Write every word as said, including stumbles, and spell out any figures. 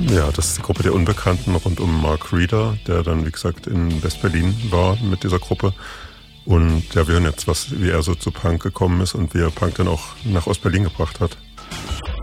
Ja, das ist die Gruppe der Unbekannten rund um Mark Reeder, der dann, wie gesagt, in West-Berlin war mit dieser Gruppe. Und ja, wir hören jetzt, was, wie er so zu Punk gekommen ist und wie er Punk dann auch nach Ost-Berlin gebracht hat.